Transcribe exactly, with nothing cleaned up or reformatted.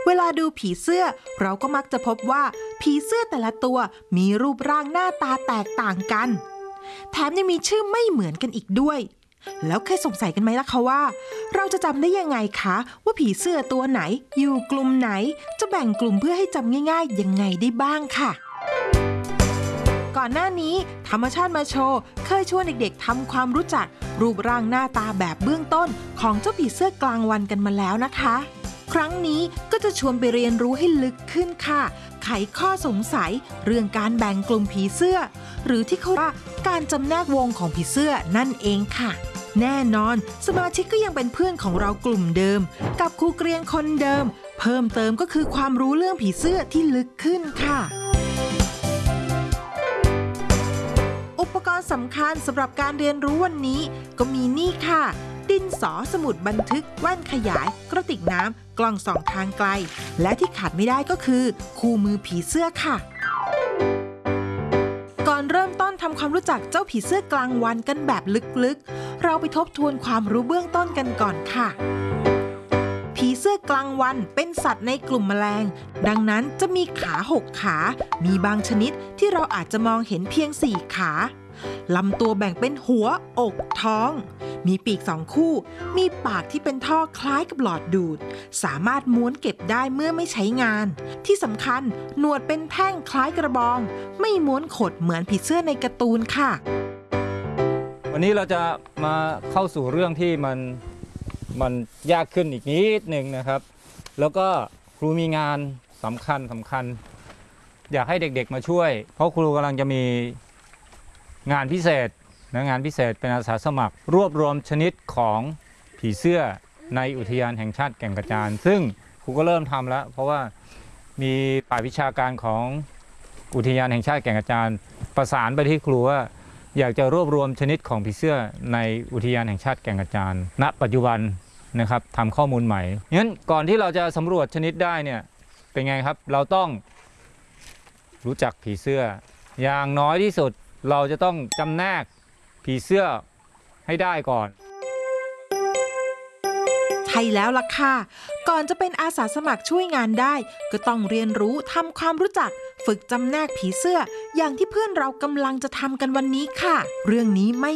เวลาดูผีเสื้อเราก็มักจะพบว่าผีเสื้อแต่ละตัวมีรูปร่างหน้าตาแตกต่างกันแถมยังมีชื่อไม่เหมือนกันอีกด้วยแล้วเคยสงสัยกันไหมล่ะคะว่าเราจะจำได้ยังไงคะว่าผีเสื้อตัวไหนอยู่กลุ่มไหนจะแบ่งกลุ่มเพื่อให้จำง่ายๆยังไงได้บ้างค่ะก่อนหน้านี้ธรรมชาติมาโชว์เคยชวนเด็กๆทำความรู้จักรูปร่างหน้าตาแบบเบื้องต้นของเจ้าผีเสื้อกลางวันกันมาแล้วนะคะครั้งนี้ก็จะชวนไปเรียนรู้ให้ลึกขึ้นค่ะไขข้อสงสัยเรื่องการแบ่งกลุ่มผีเสื้อหรือที่เขาเรียกว่าการจำแนกวงของผีเสื้อนั่นเองค่ะแน่นอนสมาชิกก็ยังเป็นเพื่อนของเรากลุ่มเดิมกับครูเกรียงคนเดิมเพิ่มเติมก็คือความรู้เรื่องผีเสื้อที่ลึกขึ้นค่ะอุปกรณ์สำคัญสำหรับการเรียนรู้วันนี้ก็มีนี่ค่ะดินสอสมุดบันทึกแว่นขยายกระติกน้ำกล้องส่องทางไกลและที่ขาดไม่ได้ก็คือคู่มือผีเสื้อค่ะก่อนเริ่มต้นทำความรู้จักเจ้าผีเสื้อกลางวันกันแบบลึกๆเราไปทบทวนความรู้เบื้องต้นกันก่อนค่ะผีเสื้อกลางวันเป็นสัตว์ในกลุ่มแมลงดังนั้นจะมีขาหกขามีบางชนิดที่เราอาจจะมองเห็นเพียงสี่ขาลำตัวแบ่งเป็นหัวอกท้องมีปีกสองคู่มีปากที่เป็นท่อคล้ายกับหลอดดูดสามารถม้วนเก็บได้เมื่อไม่ใช้งานที่สำคัญหนวดเป็นแท่งคล้ายกระบองไม่ม้วนขดเหมือนผีเสื้อในการ์ตูนค่ะวันนี้เราจะมาเข้าสู่เรื่องที่มันมันยากขึ้นอีกนิดหนึ่งนะครับแล้วก็ครูมีงานสำคัญสำคัญอยากให้เด็กๆมาช่วยเพราะครูกำลังจะมีงานพิเศษนะงานพิเศษเป็นอาสาสมัครรวบรวมชนิดของผีเสื้อในอุทยานแห่งชาติแก่งกระจานซึ่งครูก็เริ่มทำแล้วเพราะว่ามีฝ่ายวิชาการของอุทยานแห่งชาติแก่งกระจานประสานไปที่ครูว่าอยากจะรวบรวมชนิดของผีเสื้อในอุทยานแห่งชาติแก่งกระจานณปัจจุบันนะครับทำข้อมูลใหม่งั้นก่อนที่เราจะสำรวจชนิดได้เนี่ยเป็นไงครับเราต้องรู้จักผีเสื้ออย่างน้อยที่สุดเราจะต้องจำแนกผีเสื้อให้ได้ก่อนใช่แล้วล่ะค่ะก่อนจะเป็นอาสาสมัครช่วยงานได้ก็ต้องเรียนรู้ทำความรู้จักฝึกจำแนกผีเสื้ออย่างที่เพื่อนเรากำลังจะทำกันวันนี้ค่ะเรื่องนี้ไม่